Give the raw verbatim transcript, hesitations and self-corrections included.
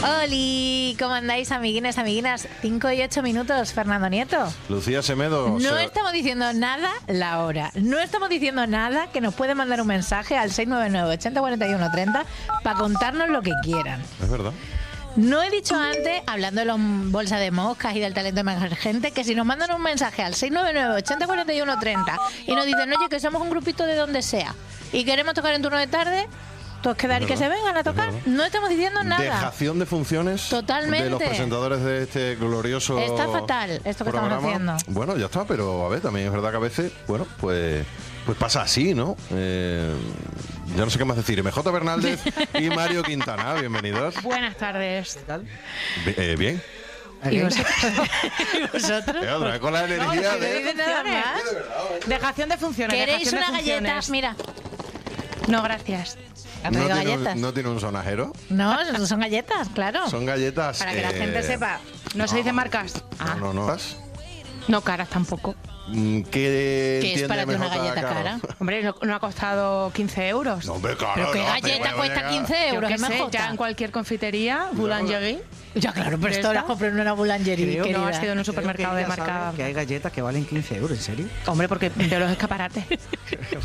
Oli, ¿cómo andáis, amiguines, amiguinas? Cinco y ocho minutos, Fernando Nieto. Lucía Semedo. No se... estamos diciendo nada la hora. No estamos diciendo nada que nos puede mandar un mensaje al seis nueve nueve, ochenta, cuarenta y uno, treinta para contarnos lo que quieran. Es verdad. No he dicho antes, hablando de los bolsas de moscas y del talento emergente, que si nos mandan un mensaje al seis nueve nueve, ochenta, cuarenta y uno, treinta y nos dicen, oye, que somos un grupito de donde sea y queremos tocar en turno de tarde, todos quedar y que se vengan a tocar. No estamos diciendo nada. Dejación de funciones. Totalmente. De los presentadores de este glorioso Está fatal esto que programa. estamos haciendo. Bueno, ya está, pero a ver, también es verdad que a veces, bueno, pues, pues pasa así, ¿no? Eh, ya no sé qué más decir. M J Bernaldez y Mario Quintana, bienvenidos. Buenas tardes. ¿Qué tal? Eh, bien. ¿Y vosotros? ¿Y vosotros? Eh, otra vez con la energía No, de... dice nada más. Dejación de funciones. ¿Queréis dejación una de galleta? funciones. Mira. No, gracias. ¿Ha No traído tiene, galletas? un, no tiene un sonajero. No, son galletas, claro. Son galletas. Para que la eh, gente sepa. No se dice marcas. Ah, No, no, no. no caras tampoco. Mm, ¿Qué, ¿Qué es entiende para ti una M J galleta caro? cara? Hombre, no, no ha costado quince euros. No, hombre, claro. ¿Pero qué no, galleta te cuesta voy a quince Yo euros? qué M sé, J? ya en cualquier confitería, boulangerie. Ya, claro, pero ¿De esto las esta? compré en una boulangerie, Creo que No, querida. ha sido en un supermercado de Creo que ella marca. sabe que hay galletas que valen quince euros, ¿en serio? Hombre, porque de los escaparates.